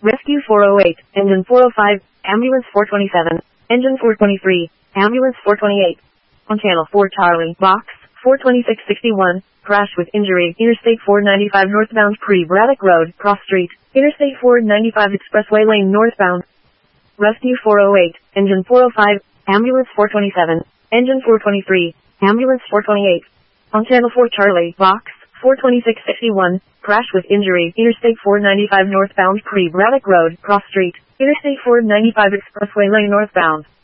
Rescue 408, Engine 405, Ambulance 427, Engine 423, Ambulance 428. On Channel 4 Charlie, Box 42661, crash with injury, Interstate 495 northbound Pre-Braddock Road, Cross Street, Interstate 495 Expressway Lane northbound. Rescue 408, Engine 405, Ambulance 427, Engine 423, Ambulance 428. On Channel 4 Charlie, Box 42661, crash with injury, Interstate 495 northbound Pre-Braddock Road, Cross Street, Interstate 495 Expressway Lane northbound.